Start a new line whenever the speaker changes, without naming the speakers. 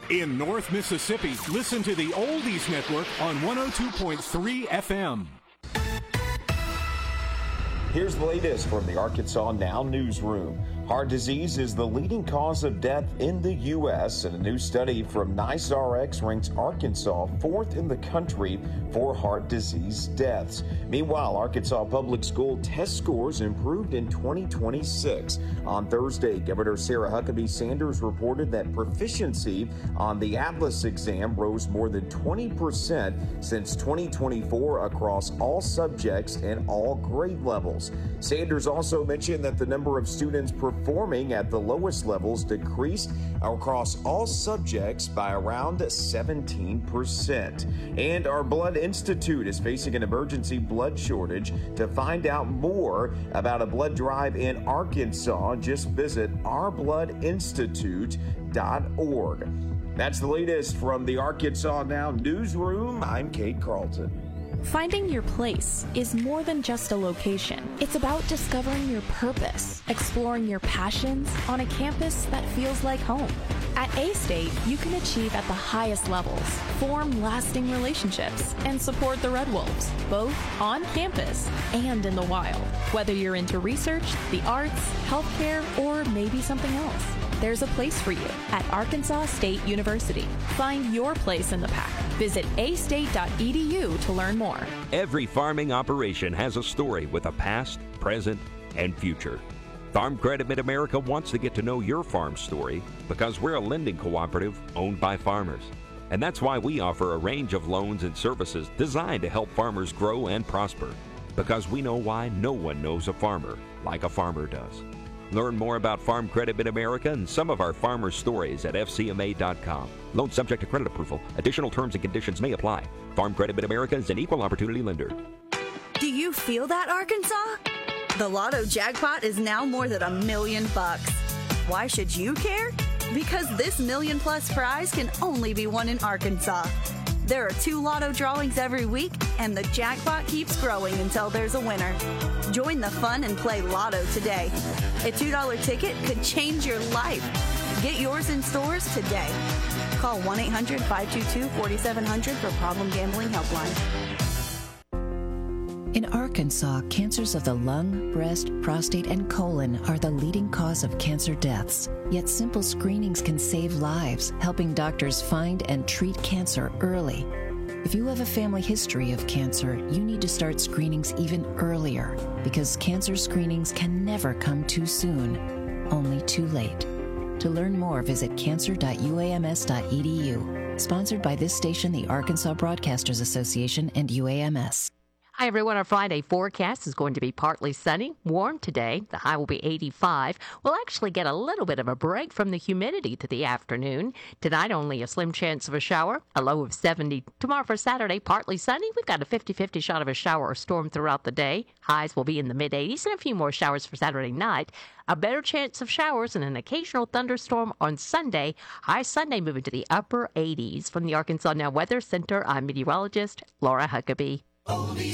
In North Mississippi, listen to the Oldies Network on 102.3 FM.
Here's the latest from the Arkansas Now newsroom. Heart disease is the leading cause of death in the U.S., and a new study from NICE-RX ranks Arkansas fourth in the country for heart disease deaths. Meanwhile, Arkansas Public School test scores improved in 2026. On Thursday, Governor Sarah Huckabee Sanders reported that proficiency on the ATLAS exam rose more than 20% since 2024 across all subjects and all grade levels. Sanders also mentioned that the number of students performing at the lowest levels decreased across all subjects by around 17%. And our Blood Institute is facing an emergency blood shortage. To find out more about a blood drive in Arkansas, just visit ourbloodinstitute.org. That's the latest from the Arkansas Now newsroom. I'm Kate Carlton.
Finding your place is more than just a location. It's about discovering your purpose, exploring your passions on a campus that feels like home. At A-State, you can achieve at the highest levels, form lasting relationships, and support the Red Wolves, both on campus and in the wild. Whether you're into research, the arts, healthcare, or maybe something else, there's a place for you at Arkansas State University. Find your place in the pack. Visit astate.edu to learn more.
Every farming operation has a story with a past, present, and future. Farm Credit Mid-America wants to get to know your farm story because we're a lending cooperative owned by farmers. And that's why we offer a range of loans and services designed to help farmers grow and prosper. Because we know why no one knows a farmer like a farmer does. Learn more about Farm Credit Mid-America and some of our farmer stories at fcma.com. Loan subject to credit approval. Additional terms and conditions may apply. Farm Credit Mid-America is an equal opportunity lender.
Do you feel that, Arkansas? The Lotto jackpot is now more than $1 million. Why should you care? Because this $1 million+ prize can only be won in Arkansas. There are 2 Lotto drawings every week, and the jackpot keeps growing until there's a winner. Join the fun and play Lotto today. A $2 ticket could change your life. Get yours in stores today. Call 1-800-522-4700 for Problem Gambling Helpline.
In Arkansas, cancers of the lung, breast, prostate, and colon are the leading cause of cancer deaths. Yet simple screenings can save lives, helping doctors find and treat cancer early. If you have a family history of cancer, you need to start screenings even earlier because cancer screenings can never come too soon, only too late. To learn more, visit cancer.uams.edu. Sponsored by this station, the Arkansas Broadcasters Association, and UAMS.
Hi, everyone. Our Friday forecast is going to be partly sunny, warm today. The high will be 85. We'll actually get a little bit of a break from the humidity to the afternoon. Tonight, only a slim chance of a shower, a low of 70. Tomorrow for Saturday, partly sunny. We've got a 50-50 shot of a shower or storm throughout the day. Highs will be in the mid-80s and a few more showers for Saturday night. A better chance of showers and an occasional thunderstorm on Sunday. High Sunday moving to the upper 80s. From the Arkansas Now Weather Center, I'm meteorologist Laura Huckabee.
Oldies